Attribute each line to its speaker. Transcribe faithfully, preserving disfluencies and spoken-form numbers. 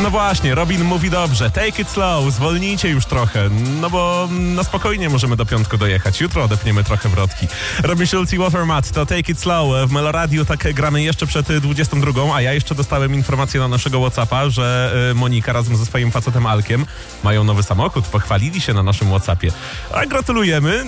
Speaker 1: No właśnie, Robin mówi dobrze. Take it slow, zwolnijcie już trochę. No bo na spokojnie możemy do piątku dojechać. Jutro odepniemy trochę wrotki. Robin Schulz i Watermat to Take it slow. W Meloradiu tak gramy jeszcze przed dwudziestą drugą, a ja jeszcze dostałem informację na naszego WhatsAppa, że Monika razem ze swoim facetem Alkiem mają nowy samochód. Pochwalili się na naszym WhatsAppie. A gratulujemy.